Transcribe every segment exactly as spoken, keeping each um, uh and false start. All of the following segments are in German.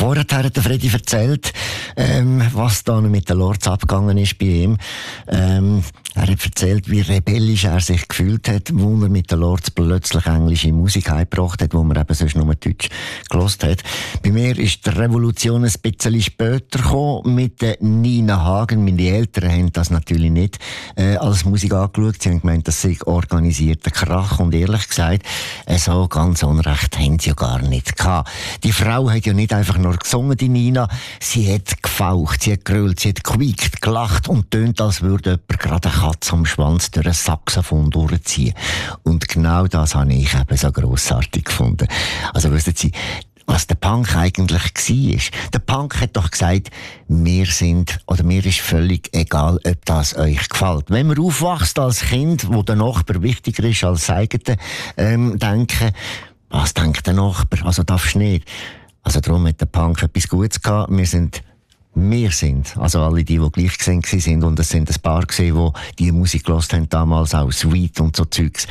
Vorher hat der Freddy erzählt, ähm, was da mit den Lords abgegangen ist bei ihm. Ähm, er hat erzählt, wie rebellisch er sich gefühlt hat, wo er mit den Lords plötzlich englische Musik heimgebracht hat, wo man eben sonst nur Deutsch gehört hat. Bei mir ist die Revolution ein bisschen später gekommen, mit der Nina Hagen. Meine Eltern haben das natürlich nicht äh, als Musik angeschaut. Sie haben gemeint, das sei organisierter Krach. Und ehrlich gesagt, äh, so ganz Unrecht haben sie ja gar nicht gehabt. Die Frau hat ja nicht einfach nur gesungen, die Nina. Sie hat gefaucht, sie hat gerüllt, sie hat gequiekt, gelacht und tönt, als würde jemand gerade eine Katze am Schwanz durch ein Saxophon durchziehen. Und genau das habe ich eben so grossartig gefunden. Also wissen Sie, was der Punk eigentlich war. Der Punk hat doch gesagt, wir sind, oder mir ist völlig egal, ob das euch gefällt. Wenn man aufwächst als Kind, wo der Nachbar wichtiger ist als das eigene, ähm, denken, was denkt der Nachbar? Also darfst du nicht. Also darum hat der Punk etwas Gutes gehabt. Wir sind Wir sind, also alle die, die gleich gesehen sind, und es sind ein paar gesehen, die die Musik gehört haben, damals auch Sweet und so Zeugs.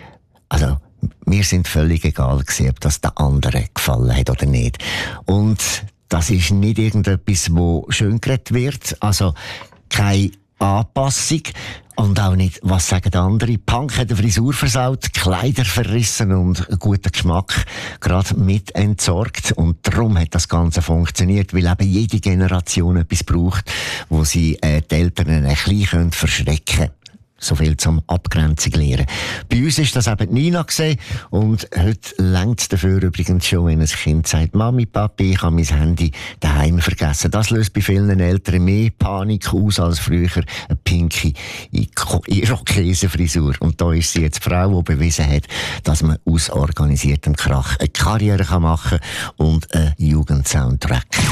Also, mir sind völlig egal gewesen, ob das den anderen gefallen hat oder nicht. Und das ist nicht irgendetwas, wo schön geredet wird, also keine Anpassung. Und auch nicht, was sagen andere. Punk hat eine Frisur versaut, Kleider verrissen und einen guten Geschmack gerade mit entsorgt. Und darum hat das Ganze funktioniert, weil eben jede Generation etwas braucht, wo sie äh, die Eltern ein bisschen verschrecken können. So viel zum Abgrenzung lernen. Bei uns ist das eben Nina gesehen und heute längt es dafür übrigens schon, wenn ein Kind sagt, Mami, Papi, ich habe mein Handy daheim vergessen. Das löst bei vielen Eltern mehr Panik aus als früher eine pinke Irokesenfrisur. Und da ist sie jetzt die Frau, die bewiesen hat, dass man aus organisiertem Krach eine Karriere machen kann und einen Jugendsoundtrack.